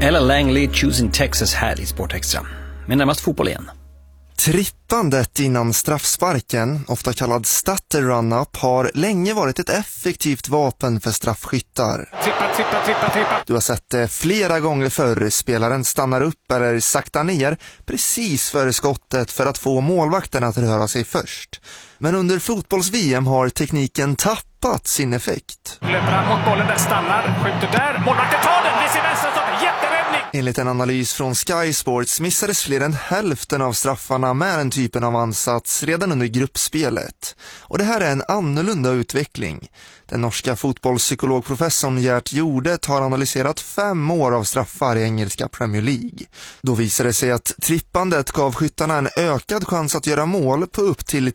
Ella Langley, Choosing Texas här i Sportextra. Men närmast fotboll igen. Trippandet innan straffsparken, ofta kallad stutter run-up, har länge varit ett effektivt vapen för straffskyttar. Trippa. Du har sett det flera gånger förr. Spelaren stannar upp eller saktar ner precis före skottet för att få målvakten att röra sig först. Men under fotbolls-VM har tekniken tappat sin effekt. Löper han mot bollen där, stannar, skjuter där, målvakten tar den, det ser vänster stopp, jätteräddning! Enligt en analys från Sky Sports missades fler än hälften av straffarna med den typen av ansats redan under gruppspelet. Och det här är en annorlunda utveckling. Den norska fotbollspsykologprofessorn Gert Jordet har analyserat 5 år av straffar i engelska Premier League. Då visade det sig att trippandet gav skyttarna en ökad chans att göra mål på upp till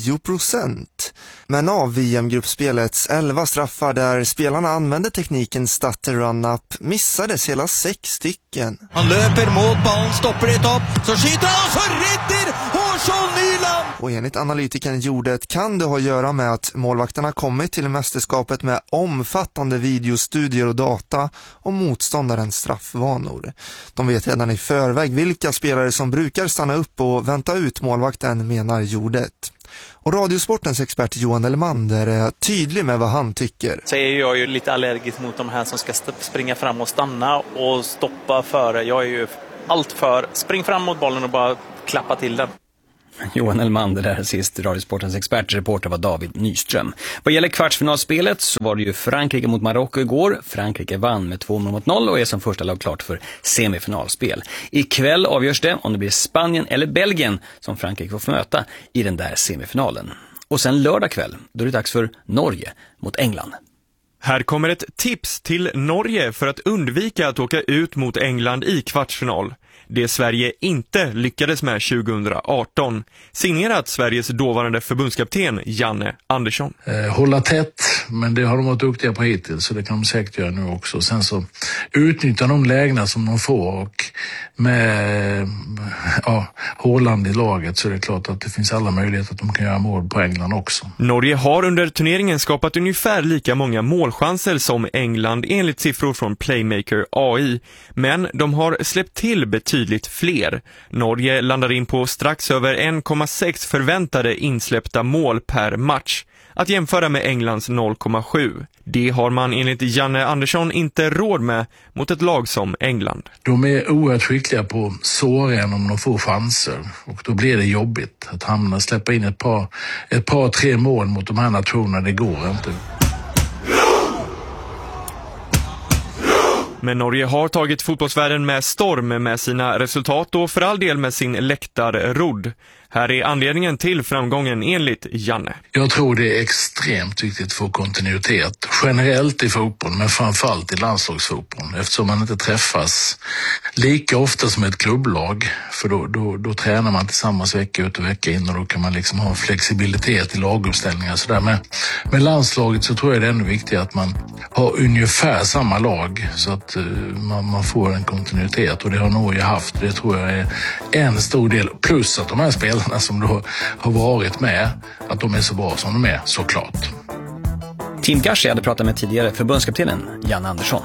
10%. Men av VM-gruppspelets 11 straffar där spelarna använde tekniken stutter run-up missades hela 6 stycken. Han löper mot bollen, stoppar det upp, så skjuter han och så räddar Hårsson Nyland! Och enligt analytikern Jordet kan det ha att göra med att målvakterna kommit till mästerskapet med omfattande videostudier och data om motståndarens straffvanor. De vet redan i förväg vilka spelare som brukar stanna upp och vänta ut målvakten, menar Jordet. Och Radiosportens expert Johan Elmander är tydlig med vad han tycker. Så är jag ju lite allergisk mot de här som ska springa fram och stanna och stoppa före. Jag är ju allt för spring fram mot bollen och bara klappa till den. Johan Elmander där sist. Radiosportens expertreporter var David Nyström. Vad gäller kvartsfinalspelet så var det ju Frankrike mot Marocko igår. Frankrike vann med 2-0 och är som första lag klart för semifinalspel. Ikväll avgörs det om det blir Spanien eller Belgien som Frankrike får möta i den där semifinalen. Och sen lördag kväll, då är det dags för Norge mot England. Här kommer ett tips till Norge för att undvika att åka ut mot England i kvartsfinal. Det Sverige inte lyckades med 2018. Signerat Sveriges dåvarande förbundskapten Janne Andersson. Hålla tätt, men det har de varit duktiga på hittills, så det kan de säkert göra nu också. Sen så utnyttja de lägena som de får, och med Håland i laget så är det klart att det finns alla möjligheter att de kan göra mål på England också. Norge har under turneringen skapat ungefär lika många målchanser som England enligt siffror från Playmaker AI, men de har släppt till betydligt fler. Norge landar in på strax över 1,6 förväntade insläppta mål per match, att jämföra med Englands 0,7. Det har man enligt Janne Andersson inte råd med mot ett lag som England. De är oerhört skickliga på såren om de får chanser, och då blir det jobbigt att släppa in ett par 3 mål mot de här nationerna. Det går inte. Men Norge har tagit fotbollsvärlden med storm med sina resultat och för all del med sin läktarrodd. Här är anledningen till framgången enligt Janne. Jag tror det är extremt viktigt för kontinuitet generellt i fotboll, men framförallt i landslagsfotboll, eftersom man inte träffas lika ofta som ett klubblag, för då tränar man tillsammans vecka ut och vecka in, och då kan man liksom ha flexibilitet i laguppställningar. Så där. Med landslaget så tror jag det är ännu viktigare att man har ungefär samma lag, så att man får en kontinuitet, och det har Norge haft. Det tror jag är en stor del, plus att de här spelarna som då har varit med, att de är så bra som de är, såklart. Team Gashi hade pratat med tidigare förbundskaptenen Janne Andersson.